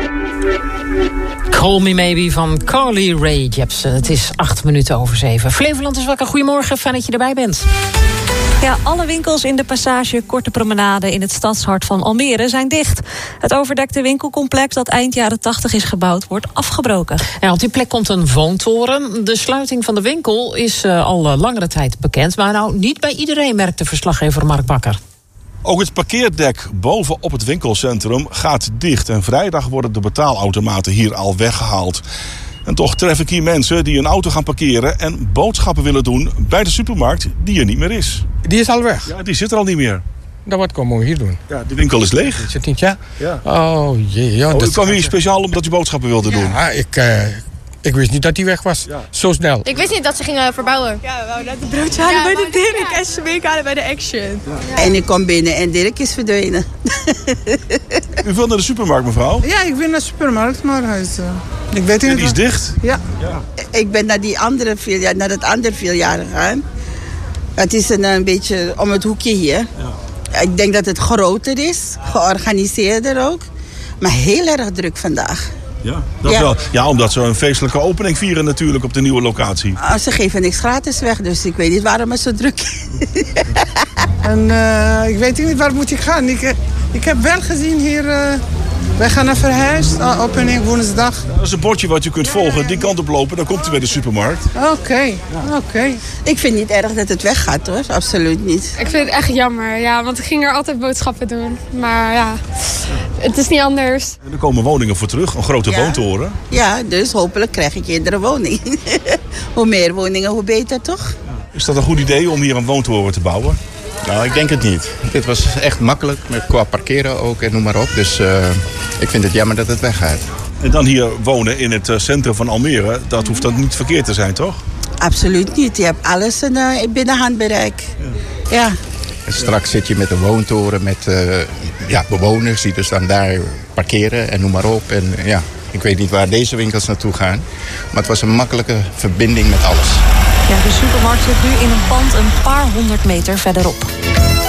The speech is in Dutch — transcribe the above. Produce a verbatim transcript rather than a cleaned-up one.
Call Me Maybe van Carly Rae Jepsen. Het is acht minuten over zeven. Flevoland is wakker. Goedemorgen, fijn dat je erbij bent. Ja, alle winkels in de passage Korte Promenade in het stadshart van Almere zijn dicht. Het overdekte winkelcomplex dat eind jaren tachtig is gebouwd wordt afgebroken. Ja, op die plek komt een woontoren. De sluiting van de winkel is uh, al uh, langere tijd bekend. Maar nou niet bij iedereen, merkt de verslaggever Mark Bakker. Ook het parkeerdek boven op het winkelcentrum gaat dicht. En vrijdag worden de betaalautomaten hier al weggehaald. En toch tref ik hier mensen die een auto gaan parkeren en boodschappen willen doen bij de supermarkt die er niet meer is. Die is al weg? Ja, die zit er al niet meer. Dan wat komen we hier doen? Ja, de winkel is leeg. Is het niet, ja? Ja. Oh jee. Ja, oh, dat u kwam hier speciaal omdat u boodschappen wilde doen? Ja, ik, uh, ik wist niet dat die weg was. Ja. Zo snel. Ik wist niet dat ze gingen verbouwen. Ja, we wouden net een broodje halen ja, bij de Dirk en ze week halen bij de Action. Ja. En ik kom binnen en Dirk is verdwenen. U wilt naar de supermarkt, mevrouw? Ja, ik ben naar de supermarkt, maar hij is, uh, ik weet niet. En die is dicht? Ja. ja. Ik ben naar, die andere filiaal, naar het andere filiaal gegaan. Het is een, een beetje om het hoekje hier. Ja. Ik denk dat het groter is, georganiseerder ook. Maar heel erg druk vandaag. Ja, dat ja. wel. Ja, omdat ze een feestelijke opening vieren natuurlijk op de nieuwe locatie. Oh, ze geven niks gratis weg, dus ik weet niet waarom het zo druk is. En uh, ik weet niet waar moet ik gaan. Ik, ik heb wel gezien hier, uh, wij gaan naar Verhuis, uh, opening woensdag. Dat is een bordje wat je kunt volgen, die kant op lopen, dan komt u bij de supermarkt. Oké, okay. ja. oké. Okay. Ik vind het niet erg dat het weggaat hoor, absoluut niet. Ik vind het echt jammer, ja, want ik ging er altijd boodschappen doen. Maar ja, het is niet anders. En er komen woningen voor terug, een grote ja. woontoren. Ja, dus hopelijk krijg ik iedere woning. Hoe meer woningen, hoe beter toch? Ja. Is dat een goed idee om hier een woontoren te bouwen? Nou, ik denk het niet. Dit was echt makkelijk, met qua parkeren ook en noem maar op. Dus uh, ik vind het jammer dat het weggaat. En dan hier wonen in het centrum van Almere, dat hoeft dan niet verkeerd te zijn, toch? Absoluut niet. Je hebt alles in, uh, binnen handbereik. Ja. ja. En straks zit je met een woontoren met uh, ja, bewoners die dus dan daar parkeren en noem maar op. En ja, ik weet niet waar deze winkels naartoe gaan. Maar het was een makkelijke verbinding met alles. Ja, de supermarkt zit nu in een pand een paar honderd meter verderop.